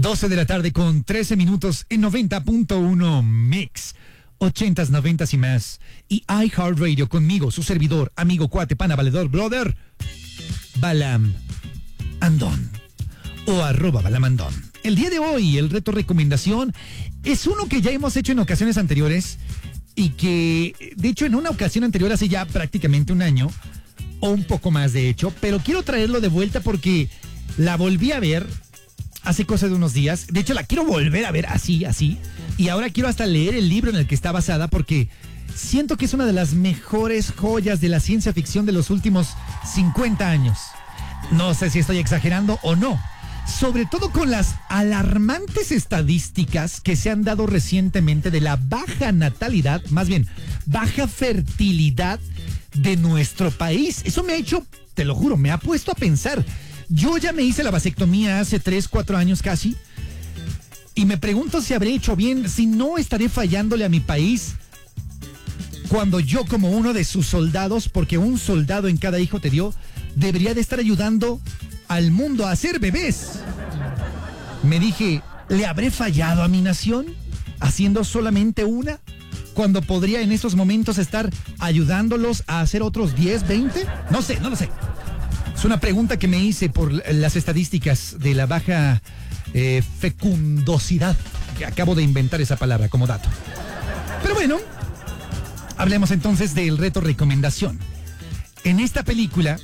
12 de la tarde con 13 minutos en 90.1 Mix. 80s, 90s y más. Y iHeartRadio conmigo, su servidor, amigo, cuate, pana, valedor, brother, Balam Andón. O @BalamAndón. El día de hoy, el reto recomendación es uno que ya hemos hecho en ocasiones anteriores y que, de hecho, en una ocasión anterior, hace ya prácticamente un año, o un poco más de hecho, pero quiero traerlo de vuelta porque la volví a ver hace cosa de unos días. De hecho, la quiero volver a ver así. Y ahora quiero hasta leer el libro en el que está basada porque siento que es una de las mejores joyas de la ciencia ficción de los últimos 50 años. No sé si estoy exagerando o no. Sobre todo con las alarmantes estadísticas que se han dado recientemente de la baja natalidad, más bien, baja fertilidad de nuestro país. Eso me ha hecho, te lo juro, me ha puesto a pensar. Yo ya me hice la vasectomía hace 3, 4 años casi, y me pregunto si habré hecho bien, si no estaré fallándole a mi país cuando yo, como uno de sus soldados, porque un soldado en cada hijo te dio, debería de estar ayudando al mundo a hacer bebés. Me dije, ¿le habré fallado a mi nación haciendo solamente una, cuando podría en esos momentos estar ayudándolos a hacer otros 10, 20? No lo sé. Es una pregunta que me hice por las estadísticas de la baja fecundosidad, que acabo de inventar esa palabra como dato. Pero bueno, hablemos entonces del reto recomendación. En esta película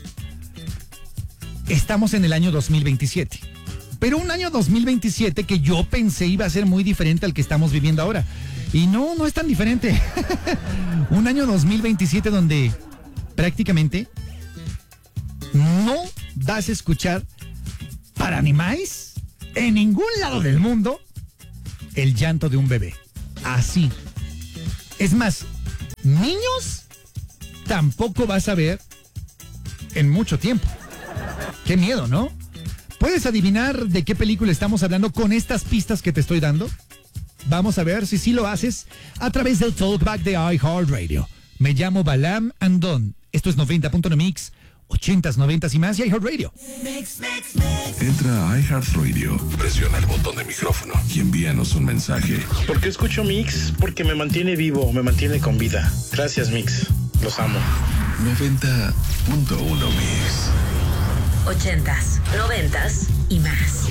estamos en el año 2027, pero un año 2027 que yo pensé iba a ser muy diferente al que estamos viviendo ahora. Y no es tan diferente. Un año 2027 donde prácticamente no vas a escuchar para ni más en ningún lado del mundo el llanto de un bebé. Así. Es más, niños tampoco vas a ver en mucho tiempo. Qué miedo, ¿no? ¿Puedes adivinar de qué película estamos hablando con estas pistas que te estoy dando? Vamos a ver si sí lo haces a través del Talkback de iHeartRadio. Me llamo Balam Andón. Esto es 90.1 Mix, 80s, 90s y más, y iHeartRadio. Entra a iHeartRadio, presiona el botón de micrófono y envíanos un mensaje. ¿Por qué escucho Mix? Porque me mantiene vivo, me mantiene con vida. Gracias, Mix. Los amo. 90.1 Mix. 80s, 90s y más.